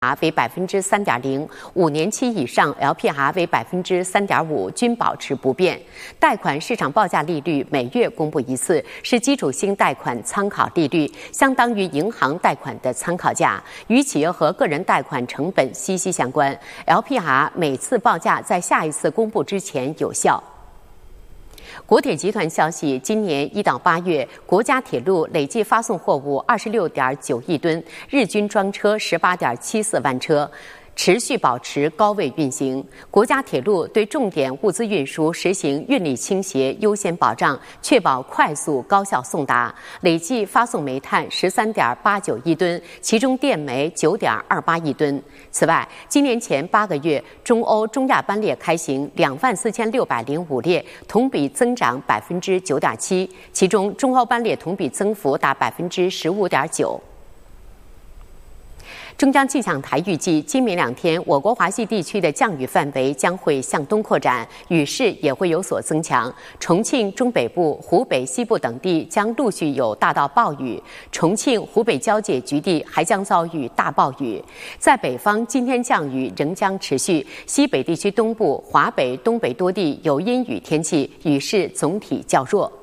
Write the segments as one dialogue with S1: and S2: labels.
S1: 为3.0%，5年期以上 LPR 为3.5%，均保持不变。贷款市场报价利率每月公布一次，是基础性贷款参考利率，相当于银行贷款的参考价，与企业和个人贷款成本息息相关。LPR 每次报价在下一次公布之前有效。国铁集团消息，今年1到8月，国家铁路累计发送货物26.9亿吨，日均装车18.74万车。持续保持高位运行。国家铁路对重点物资运输实行运力倾斜优先保障，确保快速高效送达。累计发送煤炭13.89亿吨，其中电煤9.28亿吨。此外，今年前8个月，中欧中亚班列开行24605列，同比增长9.7%，其中中欧班列同比增幅达15.9%。中央气象台预计，今明2天，我国华西地区的降雨范围将会向东扩展，雨势也会有所增强。重庆中北部、湖北西部等地将陆续有大到暴雨，重庆、湖北交界局地还将遭遇大暴雨。在北方，今天降雨仍将持续，西北地区东部、华北、东北多地有阴雨天气，雨势总体较弱。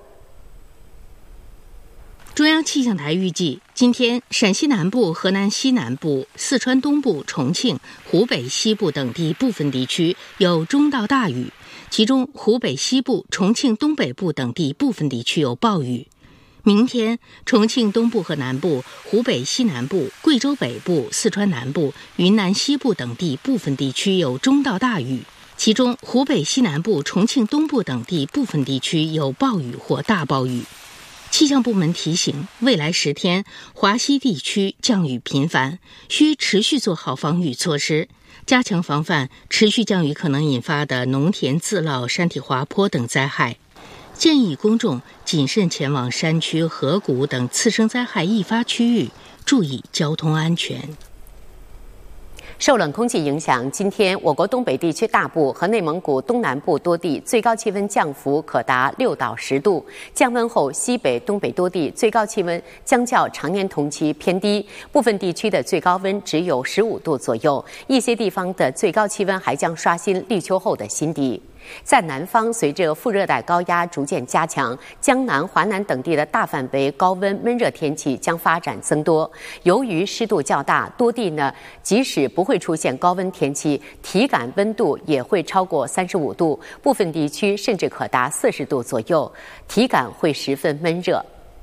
S2: 中央气象台预计，今天陕西南部、河南西南部、四川东部、重庆、湖北西部等地部分地区有中到大雨，其中湖北西部、重庆东北部等地部分地区有暴雨。明天，重庆东部和南部、湖北西南部、贵州北部、四川南部、云南西部等地部分地区有中到大雨，其中湖北西南部、重庆东部等地部分地区有暴雨或大暴雨。气象部门提醒，未来10天，华西地区降雨频繁，需持续做好防雨措施，加强防范持续降雨可能引发的农田自涝、山体滑坡等灾害。建议公众谨慎前往山区、河谷等次生灾害易发区域，注意交通安全。
S1: 受冷空气影响，今天我国东北地区大部和内蒙古东南部多地最高气温降幅可达6到10度。降温后，西北、东北多地最高气温将较常年同期偏低，部分地区的最高温只有15度左右，一些地方的最高气温还将刷新立秋后的新低。在南方，随着副热带高压逐渐加强，江南、华南等地的大范围高温闷热天气将发展增多。由于湿度较大，多地即使不会出现高温天气，体感温度也会超过35度，部分地区甚至可达40度左右，体感会十分闷热。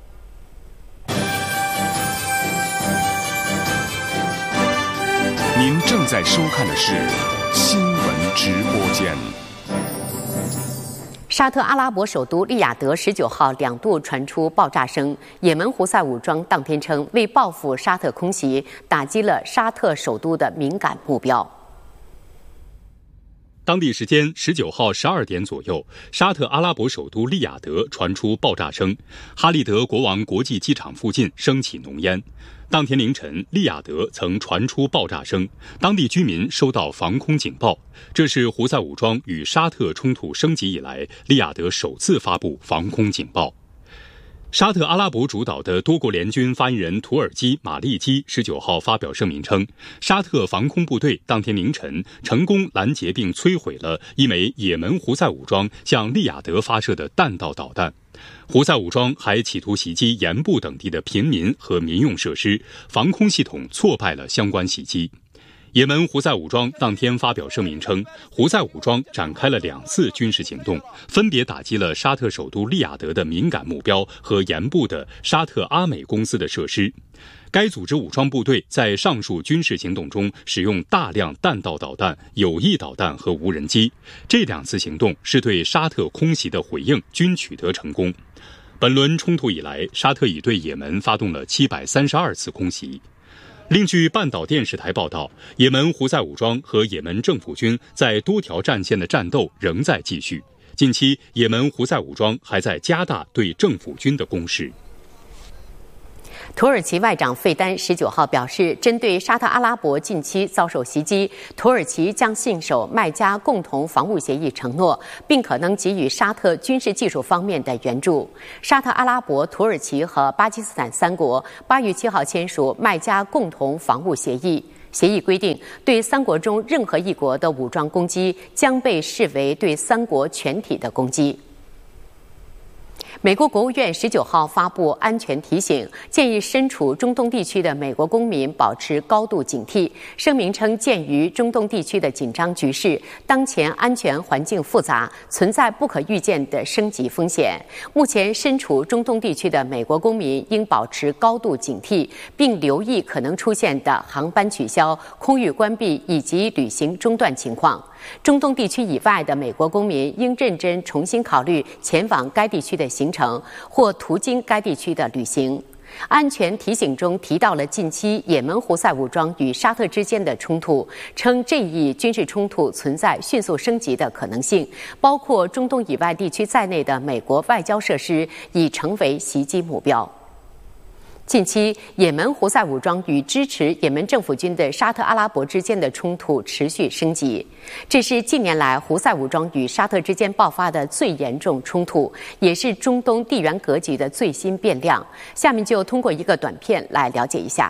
S3: 您正在收看的是新闻直播间。
S1: 沙特阿拉伯首都利雅得19号2度传出爆炸声，也门胡塞武装当天称，为报复沙特空袭，打击了沙特首都的敏感目标。
S4: 当地时间19号12点左右，沙特阿拉伯首都利雅得传出爆炸声，哈利德国王国际机场附近升起浓烟。当天凌晨，利雅得曾传出爆炸声，当地居民收到防空警报。这是胡塞武装与沙特冲突升级以来，利雅得首次发布防空警报。沙特阿拉伯主导的多国联军发言人土耳其马利基19号发表声明称，沙特防空部队当天凌晨成功拦截并摧毁了一枚也门胡塞武装向利雅得发射的弹道导弹。胡塞武装还企图袭击盐部等地的平民和民用设施，防空系统挫败了相关袭击。也门胡塞武装当天发表声明称，胡塞武装展开了2次军事行动，分别打击了沙特首都利雅得的敏感目标和盐部的沙特阿美公司的设施。该组织武装部队在上述军事行动中使用大量弹道导弹、有翼导弹和无人机，这2次行动是对沙特空袭的回应，均取得成功。本轮冲突以来，沙特已对也门发动了732次空袭。另据半岛电视台报道，也门胡塞武装和也门政府军在多条战线的战斗仍在继续。近期，也门胡塞武装还在加大对政府军的攻势。
S1: 土耳其外长费丹19号表示，针对沙特阿拉伯近期遭受袭击，土耳其将信守麦加共同防务协议承诺，并可能给予沙特军事技术方面的援助。沙特阿拉伯、土耳其和巴基斯坦3国8月7号签署麦加共同防务协议。 协议规定，对三国中任何一国的武装攻击将被视为对三国全体的攻击。美国国务院19号发布安全提醒，建议身处中东地区的美国公民保持高度警惕。声明称，鉴于中东地区的紧张局势，当前安全环境复杂，存在不可预见的升级风险。目前身处中东地区的美国公民应保持高度警惕，并留意可能出现的航班取消、空域关闭以及旅行中断情况。中东地区以外的美国公民应认真重新考虑前往该地区的行程或途经该地区的旅行。安全提醒中提到了近期也门胡塞武装与沙特之间的冲突，称这一军事冲突存在迅速升级的可能性，包括中东以外地区在内的美国外交设施已成为袭击目标。近期，也门胡塞武装与支持也门政府军的沙特阿拉伯之间的冲突持续升级，这是近年来胡塞武装与沙特之间爆发的最严重冲突，也是中东地缘格局的最新变量。下面就通过一个短片来了解一下。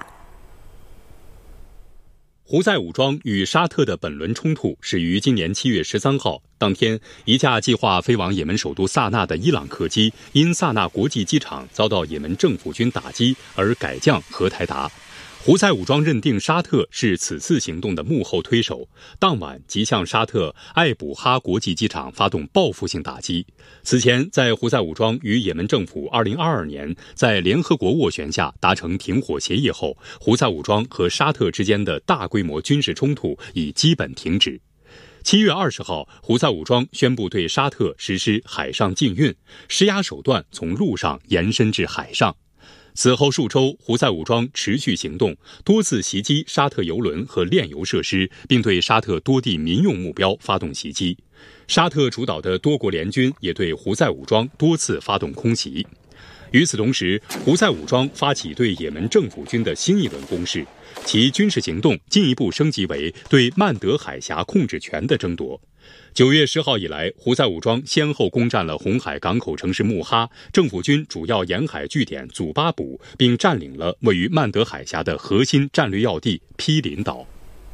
S4: 胡塞武装与沙特的本轮冲突始于今年7月13号，当天，一架计划飞往也门首都萨那的伊朗客机因萨那国际机场遭到也门政府军打击而改降荷台达。胡塞武装认定沙特是此次行动的幕后推手，当晚即向沙特艾卜哈国际机场发动报复性打击。此前，在胡塞武装与也门政府2022年在联合国斡旋下达成停火协议后，胡塞武装和沙特之间的大规模军事冲突已基本停止。7月20号，胡塞武装宣布对沙特实施海上禁运，施压手段从陆上延伸至海上。此后数周，胡塞武装持续行动，多次袭击沙特油轮和炼油设施，并对沙特多地民用目标发动袭击。沙特主导的多国联军也对胡塞武装多次发动空袭。与此同时，胡塞武装发起对也门政府军的新一轮攻势，其军事行动进一步升级为对曼德海峡控制权的争夺。9月10号以来，胡塞武装先后攻占了红海港口城市穆哈、政府军主要沿海据点祖巴卜，并占领了位于曼德海峡的核心战略要地毗邻岛。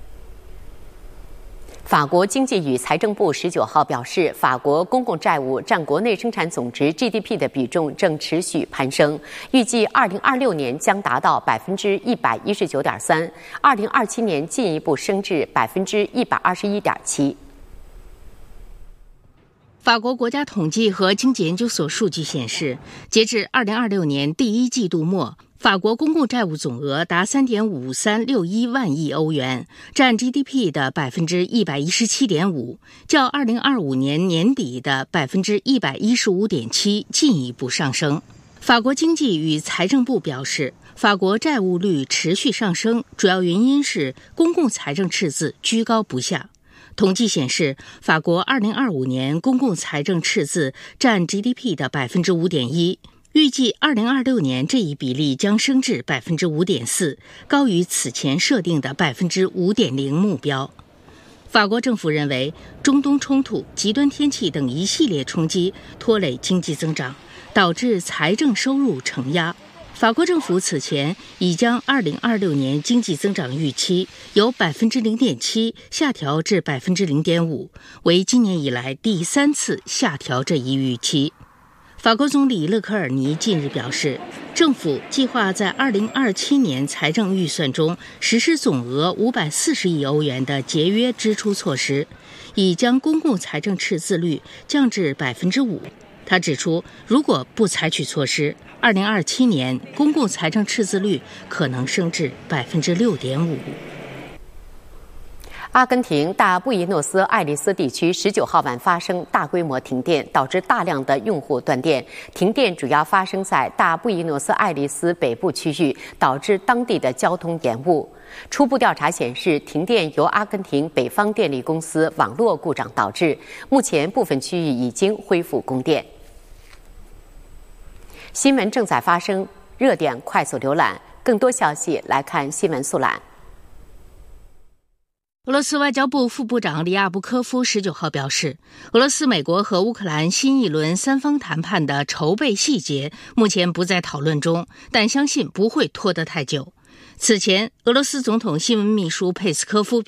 S1: 法国经济与财政部19号表示，法国公共债务占国内生产总值 GDP 的比重正持续攀升，预计2026年将达到 119.3%，2027年进一步升至 121.7%。
S2: 法国国家统计和经济研究所数据显示，截至2026年第一季度末，法国公共债务总额达 3.5361万亿欧元，占 GDP 的 117.5%， 较2025年年底的 115.7% 进一步上升。法国经济与财政部表示，法国债务率持续上升，主要原因是公共财政赤字居高不下。统计显示，法国2025年公共财政赤字占 GDP 的 5.1%， 预计2026年这一比例将升至 5.4%， 高于此前设定的 5.0% 目标。法国政府认为，中东冲突、极端天气等一系列冲击拖累经济增长，导致财政收入承压。法国政府此前已将2026年经济增长预期由 0.7% 下调至 0.5%， 为今年以来第3次下调这一预期。法国总理勒科尔尼近日表示，政府计划在2027年财政预算中实施总额540亿欧元的节约支出措施，以将公共财政赤字率降至 5%。他指出，如果不采取措施，2027年公共财政赤字率可能升至 6.5%。
S1: 阿根廷大布宜诺斯艾利斯地区19号晚发生大规模停电，导致大量的用户断电。停电主要发生在大布宜诺斯艾利斯北部区域，导致当地的交通延误。初步调查显示，停电由阿根廷北方电力公司网络故障导致。目前部分区域已经恢复供电。新闻正在发生，热点快速浏览。更多消息来看新闻速览。
S2: 俄罗斯外交部副部长里亚布科夫19号表示，俄罗斯、美国和乌克兰新一轮3方谈判的筹备细节目前不在讨论中，但相信不会拖得太久。 此前，俄罗斯总统新闻秘书佩斯科夫